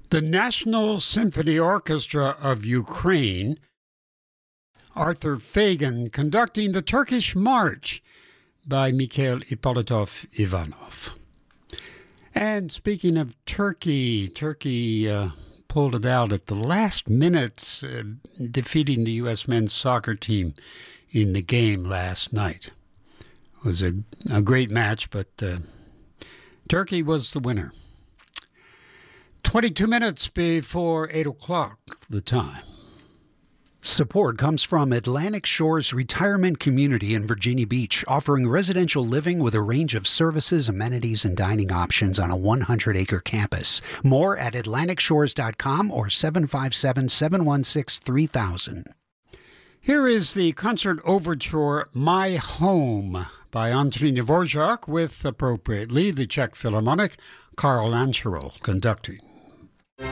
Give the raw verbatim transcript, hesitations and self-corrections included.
The National Symphony Orchestra of Ukraine, Arthur Fagan conducting the Turkish March by Mikhail Ippolitov-Ivanov. And speaking of Turkey, Turkey uh, pulled it out at the last minute, uh, defeating the U S men's soccer team in the game last night. It was a, a great match, but uh, Turkey was the winner. twenty-two minutes before eight o'clock, the time. Support comes from Atlantic Shores Retirement Community in Virginia Beach, offering residential living with a range of services, amenities, and dining options on a one hundred acre campus. More at atlantic shores dot com or seven five seven, seven one six, three thousand. Here is the concert overture My Home by Antonín Dvorak with, appropriately, the Czech Philharmonic, Karl Ancherl conducting.